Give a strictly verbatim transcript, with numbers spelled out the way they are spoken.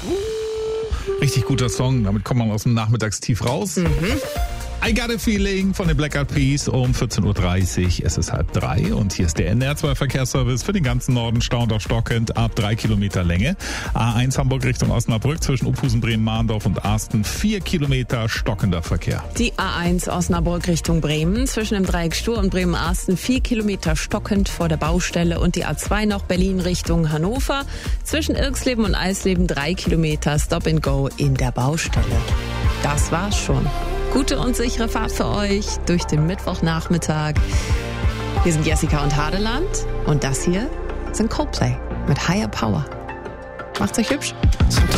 Richtig guter Song, damit kommt man aus dem Nachmittagstief raus. Mhm. I Got a Feeling von den Black Eyed Peas um vierzehn Uhr dreißig. Es ist halb drei und hier ist der N D R zwei Verkehrsservice für den ganzen Norden, stauend auf stockend ab drei Kilometer Länge. A eins Hamburg Richtung Osnabrück zwischen Uphusen, Bremen, Mahndorf und Arsten vier Kilometer stockender Verkehr. Die A eins Osnabrück Richtung Bremen zwischen dem Dreieck Stur und Bremen-Arsten vier Kilometer stockend vor der Baustelle und die A zwei noch Berlin Richtung Hannover zwischen Irxleben und Eisleben drei Kilometer Stop and Go in der Baustelle. Das war's schon. Gute und sichere Fahrt für euch durch den Mittwochnachmittag. Wir sind Jessica und Hadeland und das hier sind Coldplay mit Higher Power. Macht's euch hübsch.